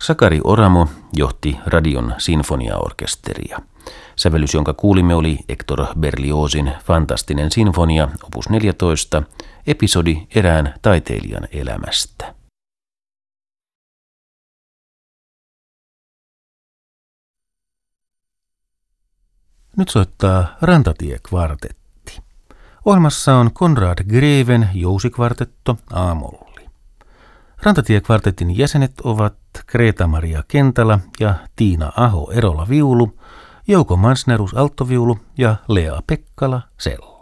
Sakari Oramo johti Radion sinfoniaorkesteria. Sävellys, jonka kuulimme, oli Hector Berliozin fantastinen sinfonia, opus 14, episodi erään taiteilijan elämästä. Nyt soittaa Rantatie-kvartetti. Ohjelmassa on Konrad Greven jousikvartetto A-molli. Rantatie-kvartetin jäsenet ovat Kreta-Maria Kentala ja Tiina Aho Erola viulu, Jouko Mansnerus alttoviulu ja Lea Pekkala cello.